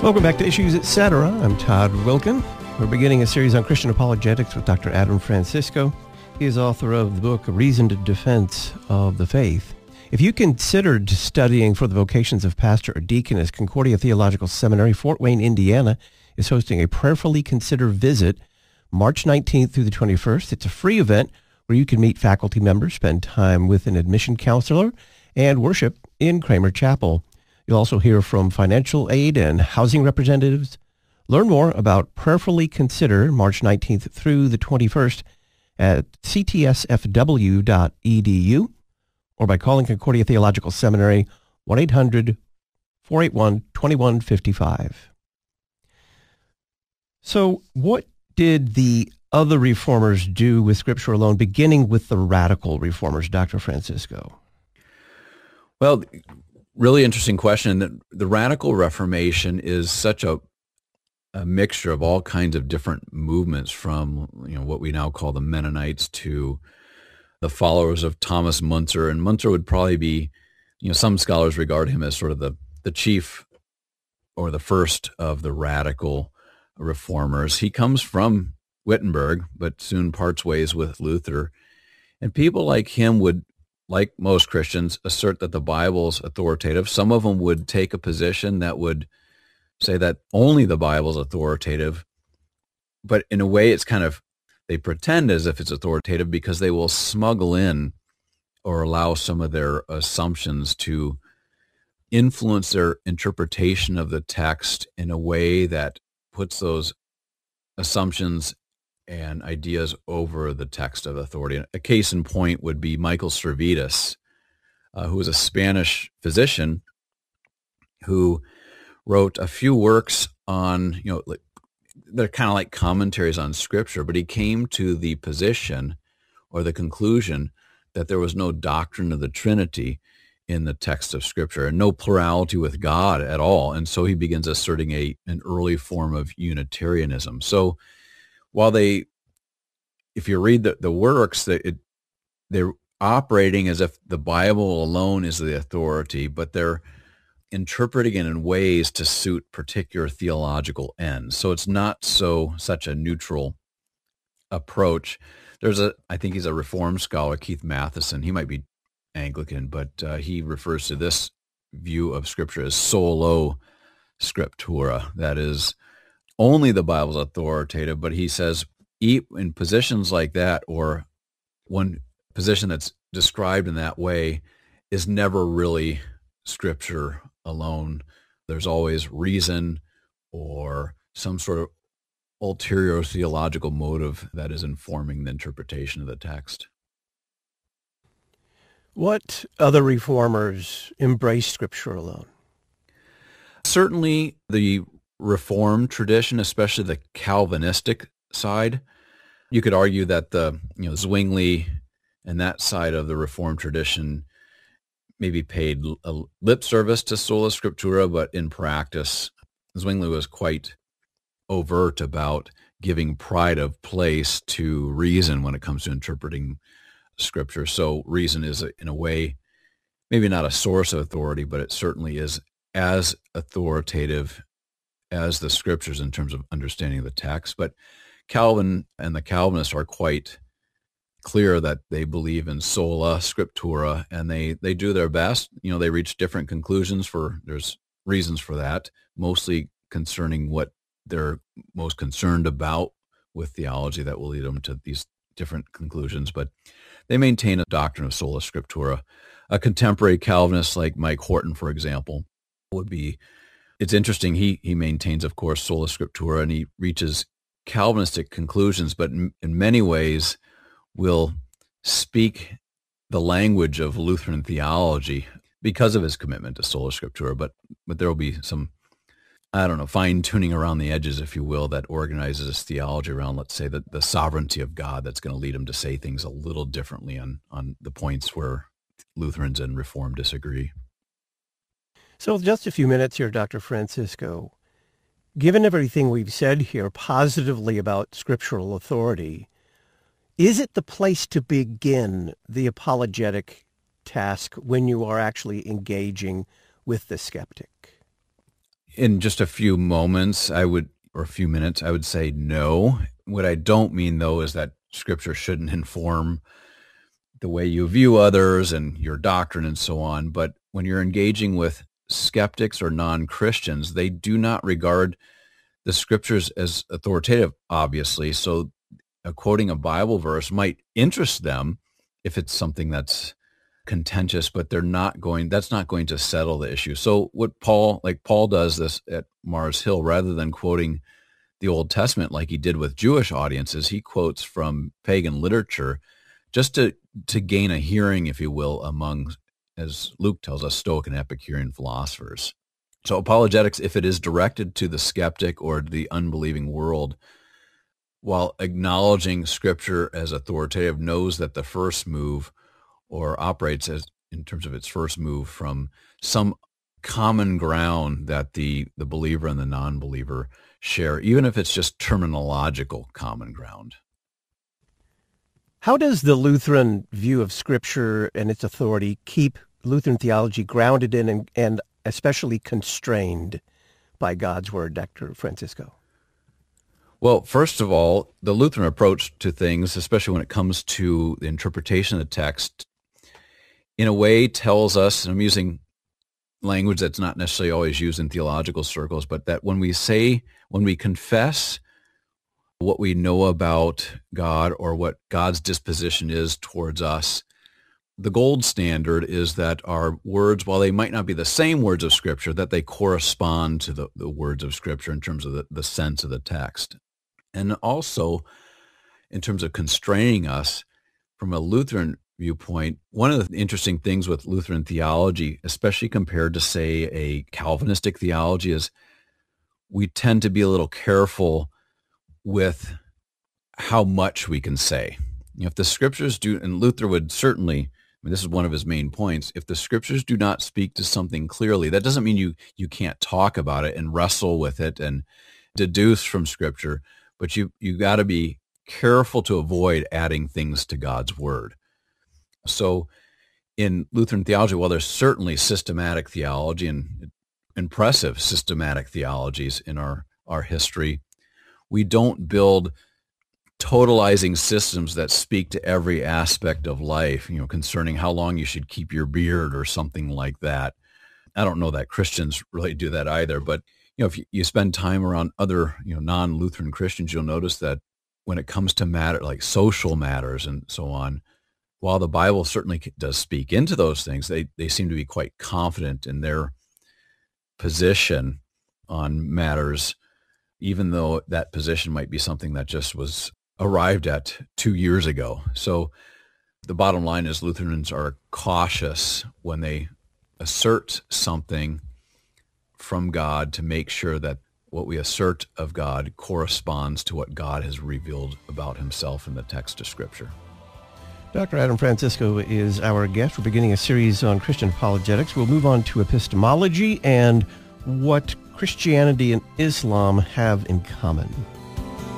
Welcome back to Issues Etc. I'm Todd Wilkin. We're beginning a series on Christian apologetics with Dr. Adam Francisco. He is author of the book, A Reasoned Defense of the Faith. If you considered studying for the vocations of pastor or deaconess, Concordia Theological Seminary, Fort Wayne, Indiana, is hosting a Prayerfully Consider visit March 19th through the 21st. It's a free event where you can meet faculty members, spend time with an admission counselor, and worship in Kramer Chapel. You'll also hear from financial aid and housing representatives. Learn more about Prayerfully Consider March 19th through the 21st at ctsfw.edu or by calling Concordia Theological Seminary 1-800-481-2155. So what did the other reformers do with Scripture alone, beginning with the radical reformers, Dr. Francisco? Well, really interesting question. The Radical Reformation is such a mixture of all kinds of different movements, from what we now call the Mennonites to the followers of Thomas Muntzer. And Muntzer would probably be, some scholars regard him as sort of the chief or the first of the radical reformers. He comes from Wittenberg, but soon parts ways with Luther. And people like him would, like most Christians, assert that the Bible's authoritative. Some of them would take a position that would say that only the Bible's authoritative, but in a way it's kind of, they pretend as if it's authoritative because they will smuggle in or allow some of their assumptions to influence their interpretation of the text in a way that puts those assumptions and ideas over the text of authority. A case in point would be Michael Servetus, who was a Spanish physician who wrote a few works on, they're kind of like commentaries on Scripture, but he came to the position or the conclusion that there was no doctrine of the Trinity in the text of Scripture and no plurality with God at all. And so he begins asserting an early form of Unitarianism. So while if you read the works, they're operating as if the Bible alone is the authority, but they're interpreting it in ways to suit particular theological ends. So it's not such a neutral approach. I think he's a Reformed scholar, Keith Matheson. He might be Anglican, but he refers to this view of Scripture as solo scriptura. That is, only the Bible's authoritative, but he says in positions like that, or one position that's described in that way, is never really Scripture alone. There's always reason or some sort of ulterior theological motive that is informing the interpretation of the text. What other reformers embrace Scripture alone? Certainly the Reformed tradition, especially the Calvinistic side. You could argue that the Zwingli and that side of the Reformed tradition maybe paid a lip service to sola scriptura, but in practice, Zwingli was quite overt about giving pride of place to reason when it comes to interpreting Scripture. So reason is, in a way, maybe not a source of authority, but it certainly is as authoritative as the Scriptures in terms of understanding the text. But Calvin and the Calvinists are quite clear that they believe in sola scriptura, and they do their best. They reach different conclusions there's reasons for that, mostly concerning what they're most concerned about with theology that will lead them to these different conclusions. But they maintain a doctrine of sola scriptura. A contemporary Calvinist like Mike Horton, for example, it's interesting, he maintains, of course, sola scriptura, and he reaches Calvinistic conclusions, but in many ways will speak the language of Lutheran theology because of his commitment to sola scriptura. But there will be some, fine-tuning around the edges, if you will, that organizes his theology around, let's say, the sovereignty of God that's going to lead him to say things a little differently on the points where Lutherans and Reformed disagree. So just a few minutes here, Dr. Francisco. Given everything we've said here positively about scriptural authority, is it the place to begin the apologetic task when you are actually engaging with the skeptic? In just a few moments, or a few minutes, I would say no. What I don't mean, though, is that Scripture shouldn't inform the way you view others and your doctrine and so on. But when you're engaging with skeptics or non-Christians, they do not regard the Scriptures as authoritative, obviously. So quoting a Bible verse might interest them if it's something that's contentious, but that's not going to settle the issue. So what Paul does this at Mars Hill, rather than quoting the Old Testament like he did with Jewish audiences, he quotes from pagan literature just to gain a hearing, if you will, among, as Luke tells us, Stoic and Epicurean philosophers. So apologetics, if it is directed to the skeptic or the unbelieving world, while acknowledging Scripture as authoritative, knows that the first move, or operates as in terms of its first move, from some common ground that the believer and the non-believer share, even if it's just terminological common ground. How does the Lutheran view of Scripture and its authority keep Lutheran theology grounded in and especially constrained by God's Word, Dr. Francisco? Well, first of all, the Lutheran approach to things, especially when it comes to the interpretation of the text, in a way tells us, and I'm using language that's not necessarily always used in theological circles, but that when we confess what we know about God or what God's disposition is towards us, the gold standard is that our words, while they might not be the same words of Scripture, that they correspond to the words of Scripture in terms of the sense of the text. And also, in terms of constraining us from a Lutheran viewpoint, one of the interesting things with Lutheran theology, especially compared to, say, a Calvinistic theology, is we tend to be a little careful with how much we can say. If the Scriptures do, and Luther would certainly, this is one of his main points, if the Scriptures do not speak to something clearly, that doesn't mean you can't talk about it and wrestle with it and deduce from Scripture, but you got to be careful to avoid adding things to God's Word. So in Lutheran theology, while there's certainly systematic theology and impressive systematic theologies in our history, we don't build totalizing systems that speak to every aspect of life, concerning how long you should keep your beard or something like that. I don't know that Christians really do that either, but if you spend time around other, non-Lutheran Christians, you'll notice that when it comes to matter like social matters and so on, while the Bible certainly does speak into those things, they seem to be quite confident in their position on matters, even though that position might be something that just was arrived at 2 years ago. So the bottom line is Lutherans are cautious when they assert something from God to make sure that what we assert of God corresponds to what God has revealed about himself in the text of Scripture. Dr. Adam Francisco is our guest. We're beginning a series on Christian apologetics. We'll move on to epistemology and what Christianity and Islam have in common.